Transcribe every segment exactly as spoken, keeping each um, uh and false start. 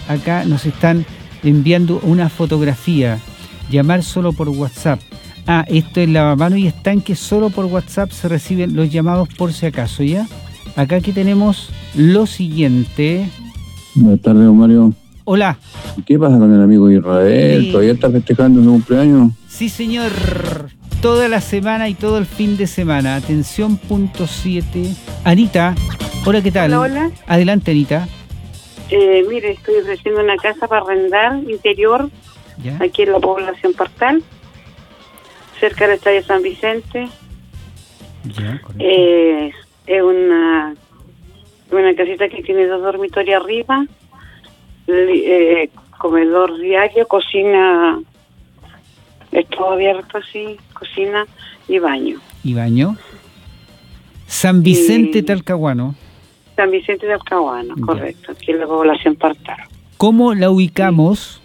acá nos están enviando una fotografía. Llamar solo por WhatsApp. Ah, esto es lavamanos y estanque. Solo por WhatsApp se reciben los llamados por si acaso, ¿ya? Acá aquí tenemos lo siguiente. Buenas tardes, don Mario. Hola. ¿Qué pasa con el amigo Israel? Sí. ¿Todavía está festejando su cumpleaños? Sí, señor. Toda la semana y todo el fin de semana. Atención, punto siete. Anita. Hola, ¿qué tal? Hola, hola. Adelante, Anita. Eh, mire, estoy ofreciendo una casa para arrendar interior, ¿Ya? aquí en la población Partal, cerca del estadio San Vicente. Ya, correcto. Eh, es una, una casita que tiene dos dormitorios arriba, li- eh, comedor diario, cocina, es todo abierto así, cocina y baño. ¿Y baño? San Vicente, Y- Talcahuano. San Vicente de Alcahuano, Ya. correcto, aquí en la población Partal. ¿Cómo la ubicamos?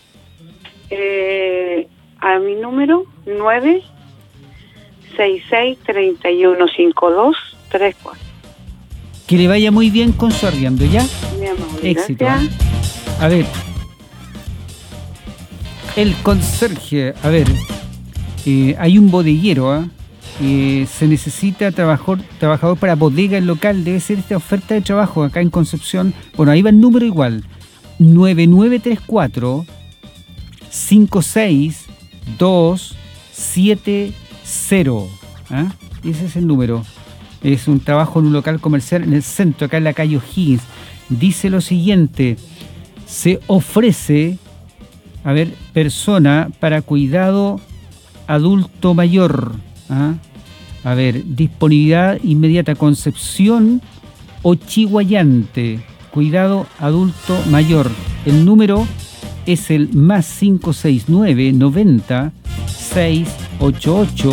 Eh, a mi número nueve seis seis tres uno cinco dos tres cuatro. Que le vaya muy bien con su arriendo, ¿ya? Mi amable, Éxito. gracias. ¿eh? A ver. El conserje. A ver. eh, hay un bodeguero, ¿ah? Eh, se necesita trabajador, trabajador para bodega en local. Debe ser esta oferta de trabajo acá en Concepción. Bueno, ahí va el número igual. nueve nueve tres cuatro cinco seis dos siete cero. ¿Ah? Ese es el número. Es un trabajo en un local comercial en el centro, acá en la calle O'Higgins. Dice lo siguiente: se ofrece, a ver, persona para cuidado adulto mayor. ¿Ah? A ver, disponibilidad inmediata, Concepción o Chiguayante, cuidado adulto mayor. El número es el más cinco seis nueve noventa seis ocho ocho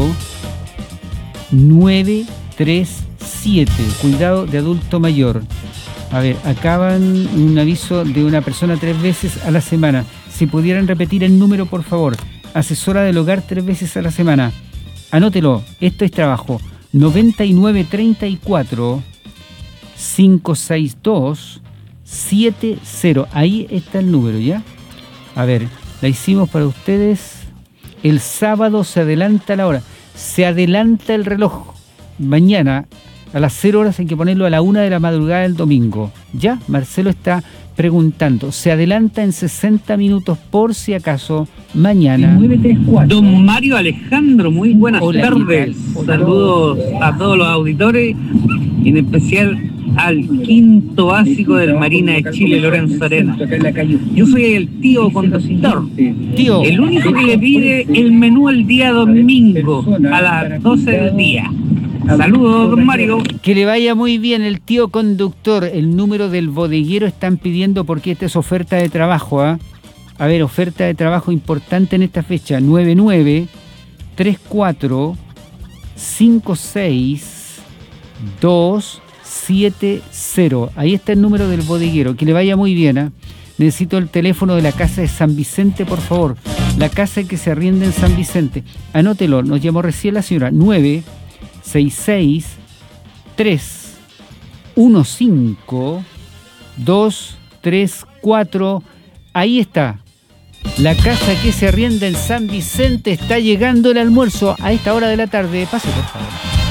nueve tres siete, cuidado de adulto mayor. A ver, acaban un aviso de una persona tres veces a la semana. Si pudieran repetir el número, por favor. Asesora del hogar tres veces a la semana. Anótelo, esto es trabajo. noventa y nueve treinta y cuatro cinco seis dos siete cero. Ahí está el número, ¿ya? A ver, la hicimos para ustedes. El sábado se adelanta la hora. Se adelanta el reloj. Mañana a las cero horas hay que ponerlo a la una de la madrugada del domingo. ¿Ya? Marcelo está preguntando. Se adelanta en sesenta minutos por si acaso mañana. Don Mario Alejandro, muy buenas Hola, tardes. ¿qué tal? Saludos a todos los auditores y en especial al quinto básico del Marina de Chile, Lorenzo Arena. Yo soy el tío conductor, Tío, el único que le pide el menú el día domingo a las doce del día. Saludos, don Mario. que le vaya muy bien el tío conductor. El número del bodeguero están pidiendo porque esta es oferta de trabajo. ¿Ah? A ver, oferta de trabajo importante en esta fecha. nueve nueve tres cuatro cinco seis dos siete cero. Ahí está el número del bodeguero. Que le vaya muy bien. ¿Ah? Necesito el teléfono de la casa de San Vicente, por favor. La casa que se arrienda en San Vicente. Anótelo, nos llamó recién la señora. nueve seis seis tres uno cinco dos tres cuatro. Ahí está. La casa que se arrienda en San Vicente. Está llegando el almuerzo a esta hora de la tarde. Pase, por favor.